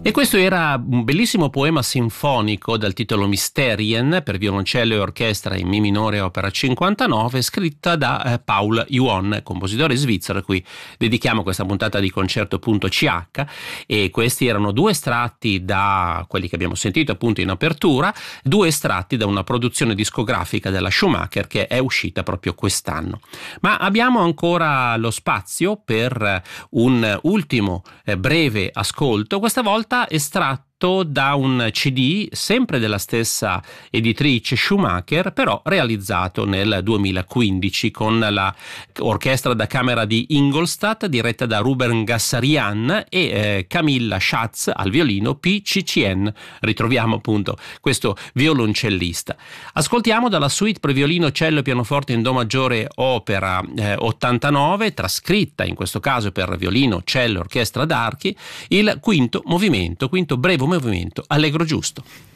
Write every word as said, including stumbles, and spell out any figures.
E questo era un bellissimo poema sinfonico dal titolo Mysterien per violoncello e orchestra in Mi minore opera cinquantanove, scritta da eh, Paul Yuon, compositore svizzero, a cui dedichiamo questa puntata di Concerto.ch. E questi erano due estratti da quelli che abbiamo sentito appunto in apertura, due estratti da una produzione discografica della Schumacher che è uscita proprio quest'anno. Ma abbiamo ancora lo spazio per un ultimo eh, breve ascolto, questa volta estratto da un C D sempre della stessa editrice Schumacher, però realizzato nel duemilaquindici con la orchestra da camera di Ingolstadt diretta da Ruben Gassarian e eh, Camilla Schatz al violino, P. Cicien. Ritroviamo appunto questo violoncellista. Ascoltiamo dalla suite per violino, cello e pianoforte in do maggiore opera eh, ottantanove, trascritta in questo caso per violino, cello e orchestra d'archi, il quinto movimento, quinto breve movimento allegro giusto.